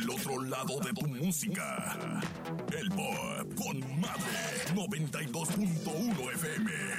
otro lado de tu música. El Pop con Madre 92.1 FM.